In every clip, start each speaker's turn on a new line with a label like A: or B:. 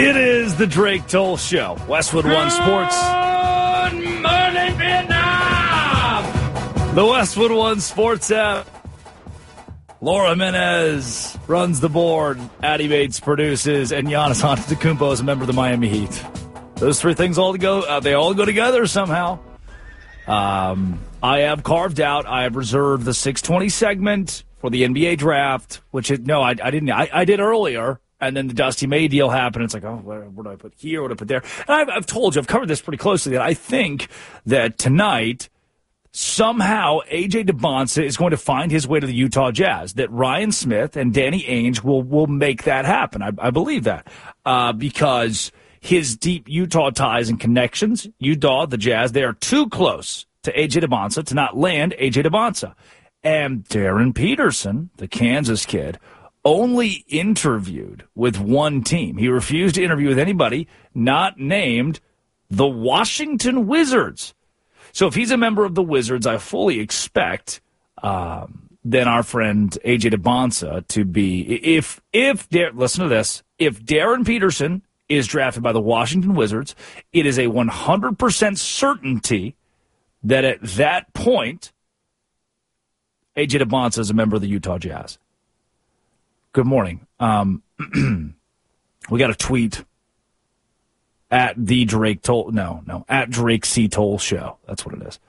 A: It is the Drake Toll Show. Westwood One Sports.
B: Good morning, Vietnam!
A: The Westwood One Sports app. Laura Jimenez runs the board. Addie Bates produces. And Giannis Antetokounmpo is a member of the Miami Heat. Those three things they all go together somehow. I have carved out, I have reserved the 620 segment for the NBA draft, I didn't. I did earlier. And then the Dusty May deal happened. It's like, oh, where do I put here? What do I put there? And I've told you, I've covered this pretty closely, that I think that tonight, somehow, A.J. DeBonsa is going to find his way to the Utah Jazz, that Ryan Smith and Danny Ainge will make that happen. I believe that because his deep Utah ties and connections, Utah, the Jazz, they are too close to A.J. DeBonsa to not land A.J. DeBonsa. And Darren Peterson, the Kansas kid, only interviewed with one team. He refused to interview with anybody not named the Washington Wizards. So if he's a member of the Wizards, I fully expect then our friend A.J. DeBonsa to be, listen to this, if Darren Peterson is drafted by the Washington Wizards, it is a 100% certainty that at that point, A.J. DeBonsa is a member of the Utah Jazz. Good morning. We got a tweet at the Drake Toll. At Drake C. Toll Show. That's what it is.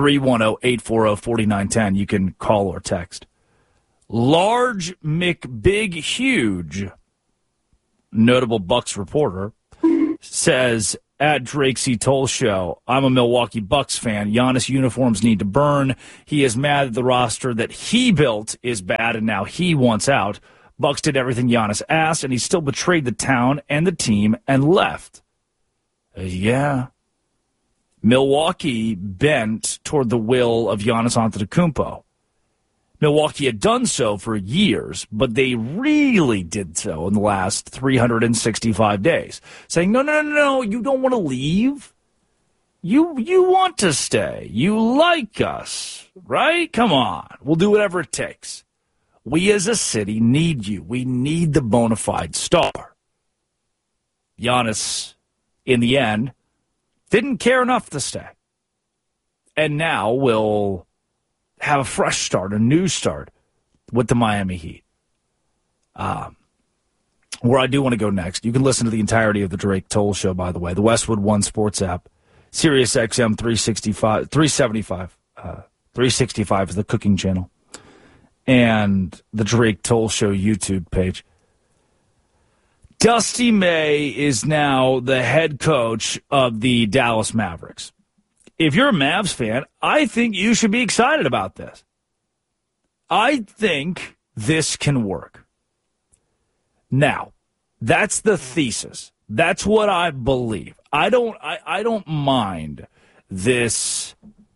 A: 310-840-4910. You can call or text. Large McBig Huge, notable Bucks reporter, says at Drake C. Toll Show, I'm a Milwaukee Bucks fan. Giannis uniforms need to burn. He is mad at the roster that he built is bad and now he wants out. Bucks did everything Giannis asked, and he still betrayed the town and the team and left. Yeah. Milwaukee bent toward the will of Giannis Antetokounmpo. Milwaukee had done so for years, but they really did so in the last 365 days, saying, no, you don't want to leave. You want to stay. You like us, right? Come on. We'll do whatever it takes. We as a city need you. We need the bona fide star. Giannis, in the end, didn't care enough to stay. And now will have a fresh start, a new start with the Miami Heat. Where I do want to go next, you can listen to the entirety of the Drake Toll Show, by the way, the Westwood One Sports app, Sirius XM 365 is the cooking channel, and the Drake Toll Show YouTube page. Dusty May is now the head coach of the Dallas Mavericks. If you're a Mavs fan, I think you should be excited about this. I think this can work. Now, that's the thesis. That's what I believe. I don't mind this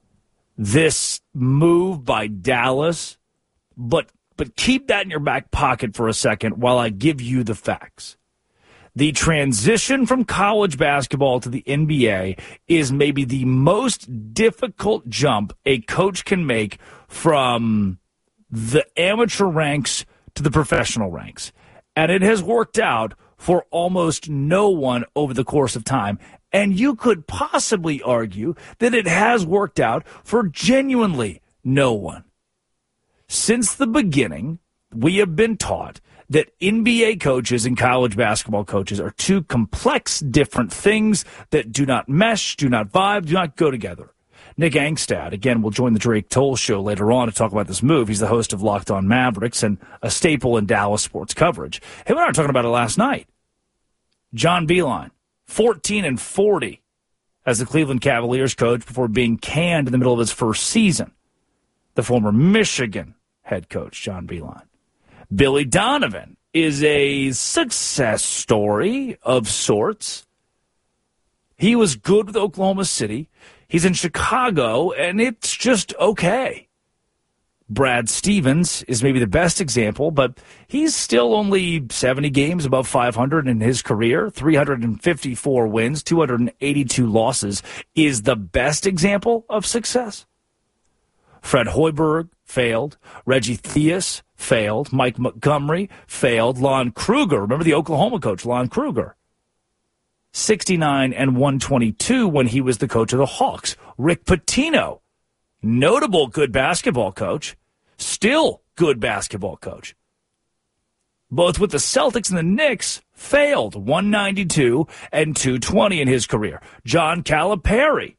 A: move by Dallas. But keep that in your back pocket for a second while I give you the facts. The transition from college basketball to the NBA is maybe the most difficult jump a coach can make from the amateur ranks to the professional ranks. And it has worked out for almost no one over the course of time. And you could possibly argue that it has worked out for genuinely no one. Since the beginning, we have been taught that NBA coaches and college basketball coaches are two complex, different things that do not mesh, do not vibe, do not go together. Nick Angstad, again, will join the Drake Toll Show later on to talk about this move. He's the host of Locked On Mavericks and a staple in Dallas sports coverage. Him and I were talking about it last night. John Beilein, 14-40 as the Cleveland Cavaliers coach before being canned in the middle of his first season. The former Michigan head coach, John Beilein. Billy Donovan is a success story of sorts. He was good with Oklahoma City. He's in Chicago, and it's just okay. Brad Stevens is maybe the best example, but he's still only 70 games above 500 in his career. 354 wins, 282 losses is the best example of success. Fred Hoiberg failed. Reggie Theus failed. Mike Montgomery failed. Lon Kruger, remember the Oklahoma coach, Lon Kruger, 69 and 122 when he was the coach of the Hawks. Rick Pitino, notable good basketball coach, still good basketball coach. Both with the Celtics and the Knicks, failed 192 and 220 in his career. John Calipari,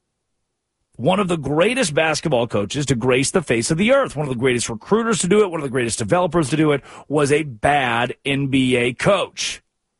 A: one of the greatest basketball coaches to grace the face of the earth, one of the greatest recruiters to do it, one of the greatest developers to do it, was a bad NBA coach.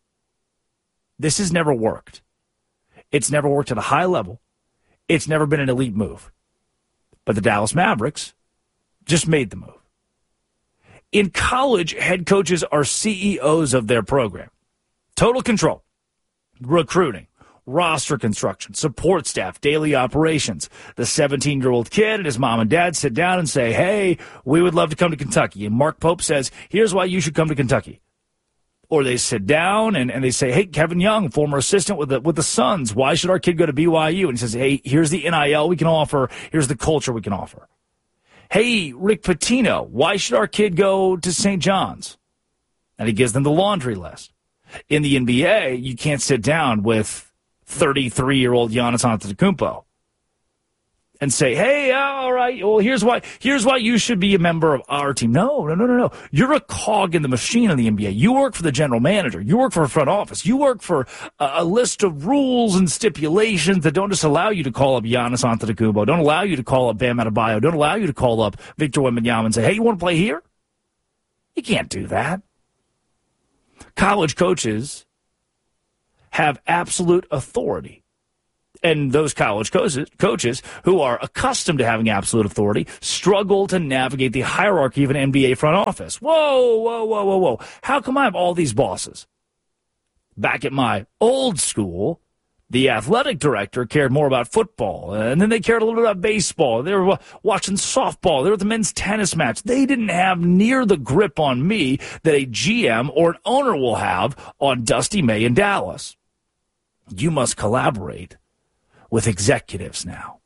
A: This has never worked. It's never worked at a high level. It's never been an elite move. But the Dallas Mavericks just made the move. In college, head coaches are CEOs of their program. Total control, recruiting, roster construction, support staff, daily operations. The 17-year-old kid and his mom and dad sit down and say, hey, we would love to come to Kentucky. And Mark Pope says, here's why you should come to Kentucky. Or they sit down and they say, hey, Kevin Young, former assistant with the Suns, why should our kid go to BYU? And he says, hey, here's the NIL we can offer. Here's the culture we can offer. Hey, Rick Pitino, why should our kid go to St. John's? And he gives them the laundry list. In the NBA, you can't sit down with 33-year-old Giannis Antetokounmpo and say, hey, all right, well, here's why you should be a member of our team. No. You're a cog in the machine in the NBA. You work for the general manager. You work for a front office. You work for a list of rules and stipulations that don't just allow you to call up Giannis Antetokounmpo, don't allow you to call up Bam Adebayo, don't allow you to call up Victor Wembanyama and say, hey, you want to play here? You can't do that. College coaches have absolute authority. And those college coaches who are accustomed to having absolute authority struggle to navigate the hierarchy of an NBA front office. Whoa. How come I have all these bosses? Back at my old school, the athletic director cared more about football, and then they cared a little bit about baseball. They were watching softball. They were at the men's tennis match. They didn't have near the grip on me that a GM or an owner will have on Dusty May in Dallas. You must collaborate with executives now.